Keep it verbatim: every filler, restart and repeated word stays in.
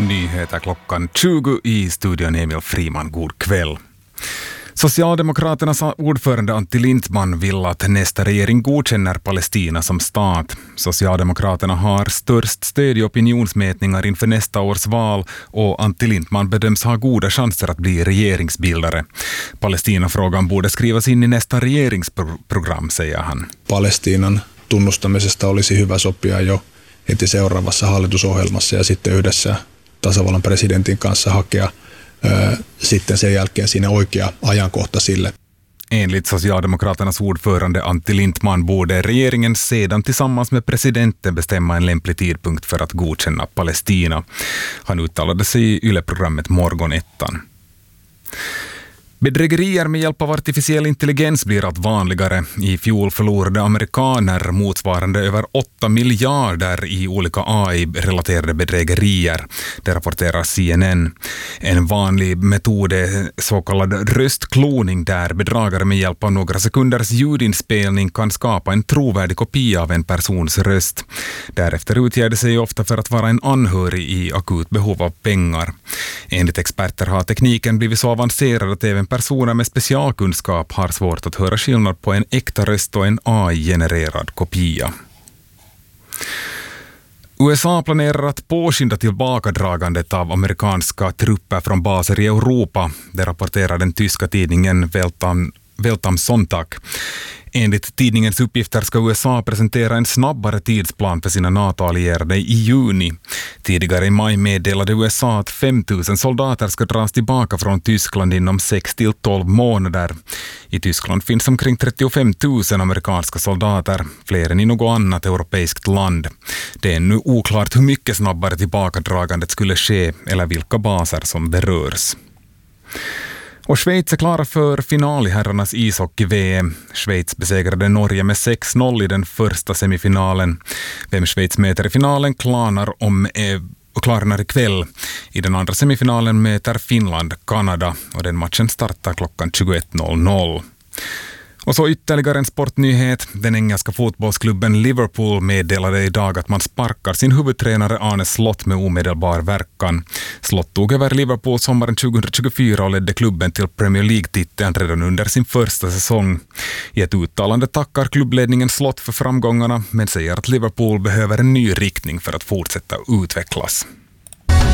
Nyheter klockan tjugo i studion Emil Friman. God kväll. Socialdemokraternas ordförande Antti Lindtman vill att nästa regering godkänner Palestina som stat. Socialdemokraterna har störst stöd i opinionsmätningar inför nästa års val och Antti Lindtman bedöms ha goda chanser att bli regeringsbildare. Palestinafrågan borde skrivas in i nästa regeringsprogram, säger han. Palestiinan tunnustamisesta olisi hyvä sopia jo heti seuraavassa hallitusohjelmassa ja sitten yhdessä tasavallan presidentin kanssa hakea äh, sitten sen jälkeen siinä oikea ajankohta sille. Enligt Socialdemokraternas ordförande Antti Lindtman borde regeringen sedan tillsammans med presidenten bestämma en lämplig tidpunkt för att godkänna Palestina. Han uttalade sig i Yle-programmet Morgonettan. Bedrägerier med hjälp av artificiell intelligens blir allt vanligare. I fjol förlorade amerikaner motsvarande över åtta miljarder i olika A I-relaterade bedrägerier. Det rapporterar C N N. En vanlig metod är så kallad röstkloning där bedragare med hjälp av några sekunders ljudinspelning kan skapa en trovärdig kopia av en persons röst. Därefter utger det sig ofta för att vara en anhörig i akut behov av pengar. Enligt experter har tekniken blivit så avancerad att även personer med specialkunskap har svårt att höra skillnad på en äkta röst och en A I-genererad kopia. U S A planerar att påskynda tillbakadragandet av amerikanska trupper från baser i Europa. Det rapporterar den tyska tidningen Weltam, Welt am Sonntag. Enligt tidningens uppgifter ska U S A presentera en snabbare tidsplan för sina NATO-allierade i juni. Tidigare i maj meddelade U S A att fem tusen soldater ska dras tillbaka från Tyskland inom sex till tolv månader. I Tyskland finns omkring trettiofem tusen amerikanska soldater, fler än i något annat europeiskt land. Det är nu oklart hur mycket snabbare tillbakadragandet skulle ske eller vilka baser som berörs. Och Schweiz är klara för final i herrarnas ishockey-V M. Schweiz besegrade Norge med sex noll i den första semifinalen. Vem Schweiz möter i finalen klarnar om eh, klarnar ikväll. I den andra semifinalen möter Finland Kanada och den matchen startar klockan tjugoett noll noll. Och så ytterligare en sportnyhet. Den engelska fotbollsklubben Liverpool meddelade idag att man sparkar sin huvudtränare Arne Slot med omedelbar verkan. Slot tog över Liverpool sommaren tjugohundratjugofyra och ledde klubben till Premier League-titeln redan under sin första säsong. I ett uttalande tackar klubbledningen Slot för framgångarna men säger att Liverpool behöver en ny riktning för att fortsätta utvecklas.